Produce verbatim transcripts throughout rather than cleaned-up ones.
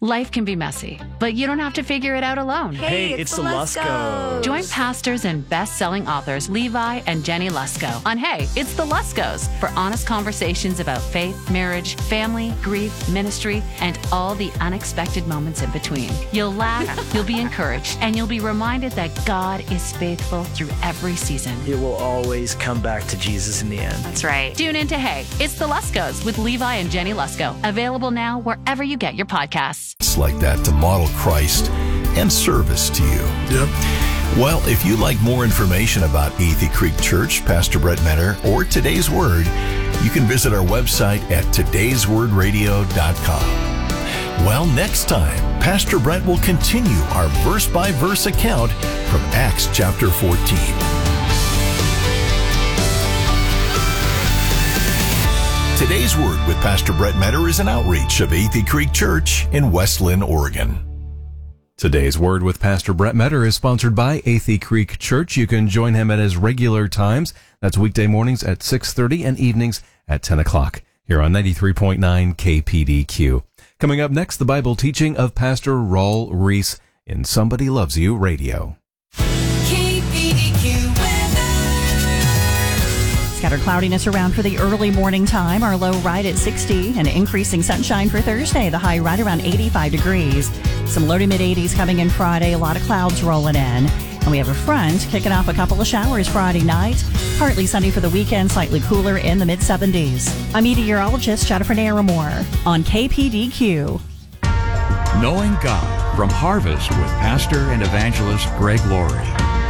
Life can be messy, but you don't have to figure it out alone. Hey, it's, it's the Luskos. Join pastors and best-selling authors Levi and Jenny Lusko on Hey, It's the Luskos for honest conversations about faith, marriage, family, grief, ministry, and all the unexpected moments in between. You'll laugh, you'll be encouraged, and you'll be reminded that God is faithful through every season. It will always come back to Jesus in the end. That's right. Tune in to Hey, It's the Luskos with Levi and Jenny Lusko. Available now wherever you get your podcasts. It's like that to model Christ and service to you. Yep. Well, if you'd like more information about Athey Creek Church, Pastor Brett Metter, or Today's Word, you can visit our website at todays word radio dot com. Well, next time, Pastor Brett will continue our verse-by-verse account from Acts chapter fourteen. Today's Word with Pastor Brett Metter is an outreach of Athey Creek Church in West Lynn, Oregon. Today's Word with Pastor Brett Metter is sponsored by Athey Creek Church. You can join him at his regular times. That's weekday mornings at six thirty and evenings at ten o'clock here on ninety-three point nine K P D Q. Coming up next, the Bible teaching of Pastor Raul Reese in Somebody Loves You Radio. Scattered cloudiness around for the early morning time. Our low right at sixty and increasing sunshine for Thursday. The high right around eighty-five degrees. Some low to mid eighties coming in Friday. A lot of clouds rolling in. And we have a front kicking off a couple of showers Friday night. Partly sunny for the weekend, slightly cooler in the mid seventies. I'm meteorologist Jennifer Naramore on K P D Q. Knowing God from Harvest with Pastor and Evangelist Greg Laurie.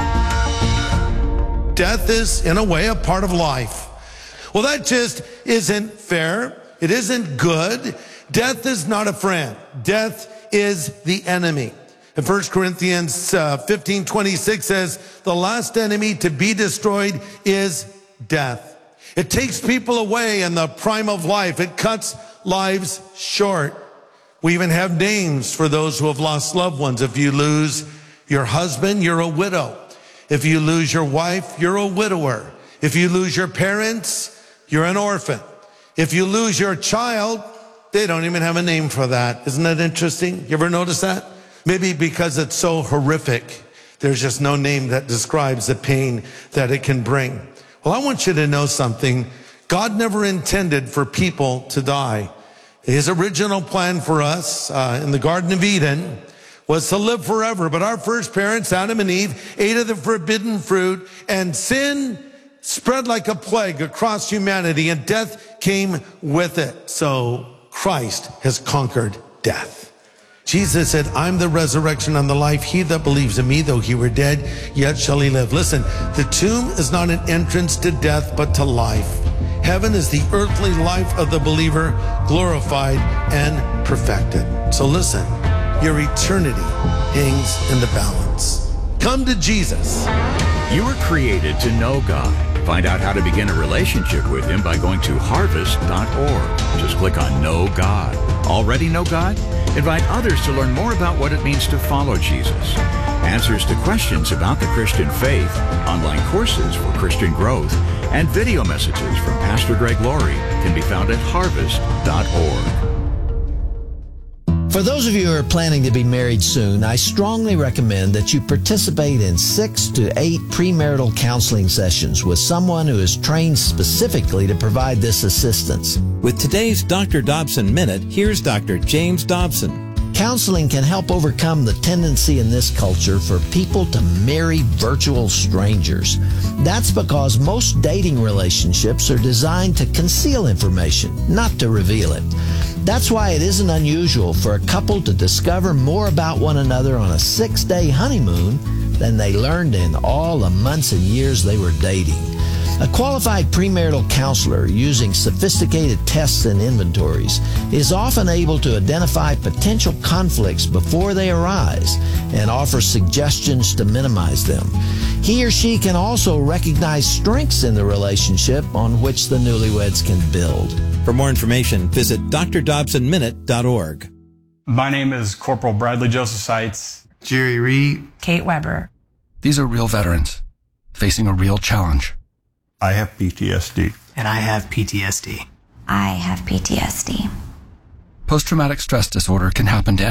Death is, in a way, a part of life. Well, that just isn't fair. It isn't good. Death is not a friend. Death is the enemy. And First Corinthians uh, fifteen twenty-six says, the last enemy to be destroyed is death. It takes people away in the prime of life. It cuts lives short. We even have names for those who have lost loved ones. If you lose your husband, you're a widow. If you lose your wife, you're a widower. If you lose your parents, you're an orphan. If you lose your child, they don't even have a name for that. Isn't that interesting? You ever notice that? Maybe because it's so horrific, there's just no name that describes the pain that it can bring. Well, I want you to know something. God never intended for people to die. His original plan for us uh, in the Garden of Eden was to live forever. But our first parents, Adam and Eve, ate of the forbidden fruit, and sin spread like a plague across humanity, and death came with it. So Christ has conquered death. Jesus said, I'm the resurrection and the life. He that believes in me, though he were dead, yet shall he live. Listen, the tomb is not an entrance to death, but to life. Heaven is the earthly life of the believer, glorified and perfected. So listen, your eternity hangs in the balance. Come to Jesus. You were created to know God. Find out how to begin a relationship with Him by going to harvest dot org. Just click on Know God. Already know God? Invite others to learn more about what it means to follow Jesus. Answers to questions about the Christian faith, online courses for Christian growth, and video messages from Pastor Greg Laurie can be found at harvest dot org. For those of you who are planning to be married soon, I strongly recommend that you participate in six to eight premarital counseling sessions with someone who is trained specifically to provide this assistance. With today's Doctor Dobson Minute, here's Doctor James Dobson. Counseling can help overcome the tendency in this culture for people to marry virtual strangers. That's because most dating relationships are designed to conceal information, not to reveal it. That's why it isn't unusual for a couple to discover more about one another on a six-day honeymoon than they learned in all the months and years they were dating. A qualified premarital counselor using sophisticated tests and inventories is often able to identify potential conflicts before they arise and offer suggestions to minimize them. He or she can also recognize strengths in the relationship on which the newlyweds can build. For more information, visit D R Dobson Minute dot org. My name is Corporal Bradley Joseph Seitz. Jerry Reed. Kate Weber. These are real veterans facing a real challenge. I have P T S D. And I have P T S D. I have P T S D. Post-traumatic stress disorder can happen to